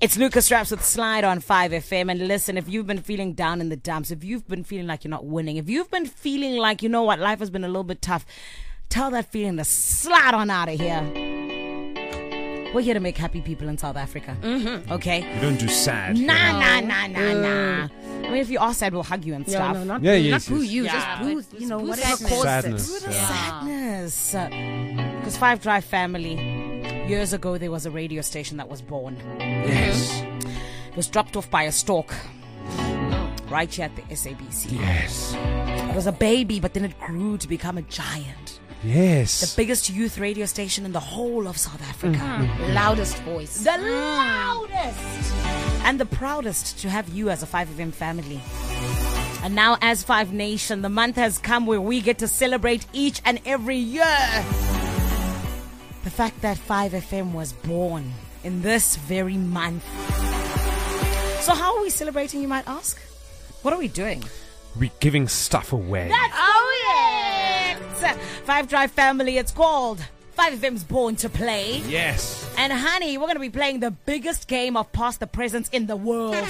It's Lucas Raps with Slide on 5FM. And listen, if you've been feeling down in the dumps, if you've been feeling like you're not winning, if you've been feeling like, you know what, life has been a little bit tough, tell that feeling to slide on out of here. We're here to make happy people in South Africa. Okay? You don't do sad. Nah. I mean, if you are sad, we'll hug you and stuff. No, not yes, boo yes. you. Yeah. Just boo, you know, whatever sadness. causes Sadness. it. Boo the sadness. Because Five Drive family, years ago, there was a radio station that was born. Yes. It was dropped off by a stork right here at the SABC. Yes. It was a baby, but then it grew to become a giant. Yes. The biggest youth radio station in the whole of South Africa. Loudest voice. The loudest and the proudest to have you as a 5FM family. And now as 5 Nation, the month has come where we get to celebrate each and every year the fact that 5FM was born in this very month. So how are we celebrating, you might ask? What are we doing? We're giving stuff away. That's correct! 5 Drive family, it's called 5FM's Born to Play. Yes. And honey, we're going to be playing the biggest game of past the presents in the world.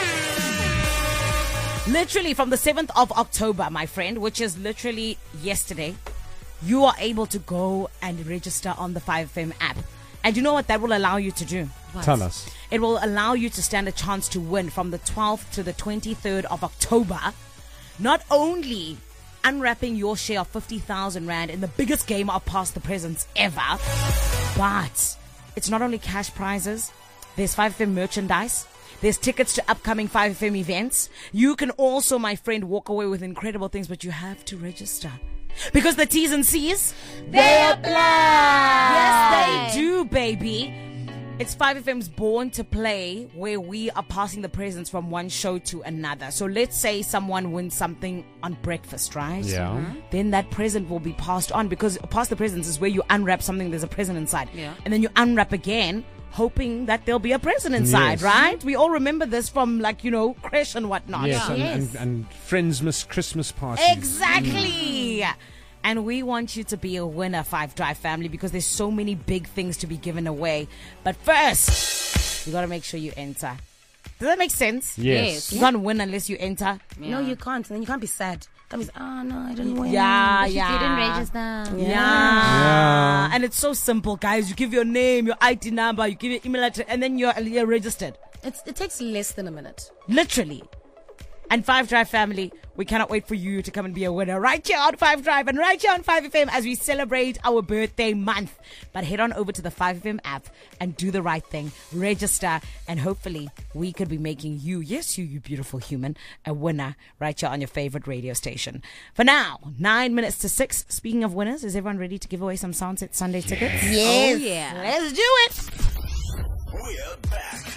Literally from the 7th of October, my friend, which is literally yesterday, you are able to go and register on the 5FM app. And you know what that will allow you to do? Tell us. It will allow you to stand a chance to win from the 12th to the 23rd of October. Not only unwrapping your share of 50,000 Rand in the biggest game of past the presents ever, but it's not only cash prizes. There's 5FM merchandise. There's tickets to upcoming 5FM events. You can also, my friend, walk away with incredible things, but you have to register. Because the T's and C's, they apply. Yes, they do, baby. It's 5FM's Born to Play, where we are passing the presents from one show to another. So let's say someone wins something on breakfast, right? Yeah. Then that present will be passed on, because past the presents is where you unwrap something, there's a present inside. Yeah. And then you unwrap again, hoping that there'll be a present inside, Yes. right? We all remember this from, like, you know, creche and whatnot. Yes, Yes. And friends miss Christmas parties. Exactly. And we want you to be a winner, 5 Drive family, because there's so many big things to be given away. But first, you got to make sure you enter. Does that make sense? Yes. You can't win unless you enter. No, you can't. And then you can't be sad. Can't be sad. Oh, no, I didn't win. Yeah, But you yeah. didn't register. Yeah. And it's so simple, guys. You give your name, your ID number, you give your email address, and then you're registered. It takes less than a minute. Literally. And 5 Drive family, we cannot wait for you to come and be a winner right here on 5 Drive and right here on 5FM as we celebrate our birthday month. But head on over to the 5FM app and do the right thing. Register, and hopefully we could be making you, yes, you beautiful human, a winner right here on your favorite radio station. For now, 9 minutes to 6. Speaking of winners, is everyone ready to give away some Soundset Sunday tickets? Yes. Oh, yeah. Let's do it. We're back.